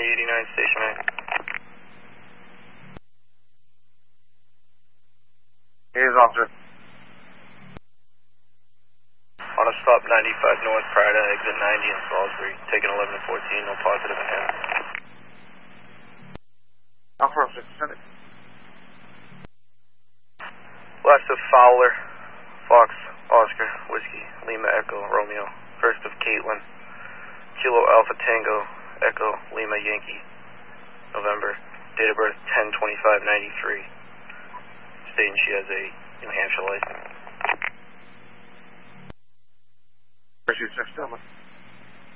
2089 station man. Here's officer. On a stop 95 North Prada, exit 90 in Salisbury, taking 11 to 14, no positive in hand. Alpha officer, send it. Last of Fowler, Fox, Oscar, Whiskey, Lima Echo, Romeo. First of Caitlin, Kilo Alpha Tango, Echo, Lima Yankee, November. Date of birth 10/25/93. Stating she has a New Hampshire license. Pursuit 6,